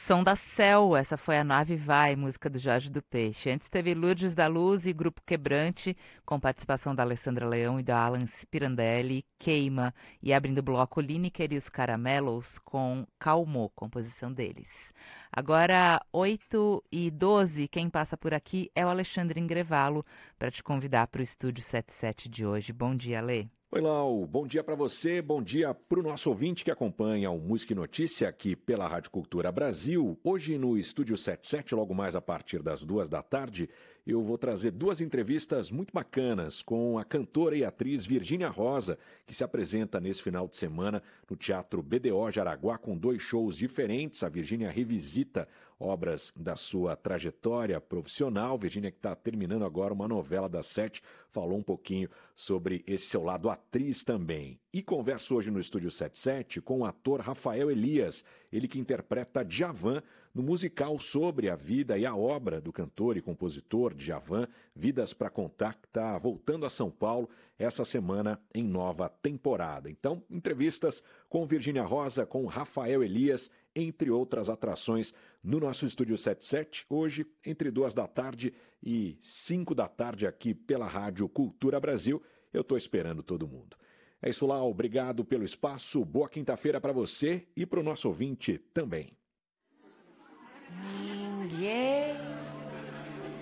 Som da Céu, essa foi a Nave Vai, música do Jorge do Peixe. Antes teve Lourdes da Luz e Grupo Quebrante, com participação da Alessandra Leão e da Alan Spirandelli, Queima. E abrindo o bloco, Lineker e os Caramelos com Calmô, composição deles. Agora, 8h12, quem passa por aqui é o Alexandre Ingrevalo, para te convidar para o Estúdio 77 de hoje. Bom dia, Alê. Oi, Lau. Bom dia para você, bom dia para o nosso ouvinte que acompanha o Música e Notícia aqui pela Rádio Cultura Brasil. Hoje no Estúdio 77, logo mais a partir das 14h, eu vou trazer duas entrevistas muito bacanas com a cantora e atriz Virgínia Rosa, que se apresenta nesse final de semana no Teatro BDO Jaraguá com 2 shows diferentes. A Virgínia revisita obras da sua trajetória profissional. Virgínia, que está terminando agora uma novela das 7, falou um pouquinho sobre esse seu lado atriz também. E converso hoje no Estúdio 77 com o ator Rafael Elias, ele que interpreta Djavan no musical sobre a vida e a obra do cantor e compositor Djavan, Vidas pra Contar, que está voltando a São Paulo essa semana em nova temporada. Então, entrevistas com Virgínia Rosa, com Rafael Elias, entre outras atrações no nosso Estúdio 77, hoje entre 14h e 17h aqui pela Rádio Cultura Brasil. Eu estou esperando todo mundo. É isso lá, obrigado pelo espaço, boa quinta-feira para você e para o nosso ouvinte também. Ninguém